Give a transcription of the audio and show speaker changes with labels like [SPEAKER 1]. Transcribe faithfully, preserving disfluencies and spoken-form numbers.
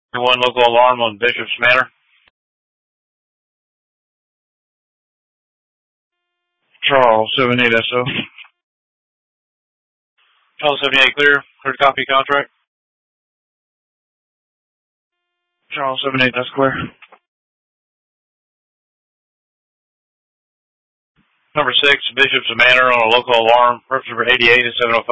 [SPEAKER 1] One local alarm on Bishop's Manor.
[SPEAKER 2] Charles, seven eight S O.
[SPEAKER 1] Charles, seventy-eight clear. Clear to copy contract.
[SPEAKER 2] Charles, seven eight, that's clear.
[SPEAKER 1] Number six, Bishop's Manor on a local alarm. Purchase number eighty-eight at seven oh five.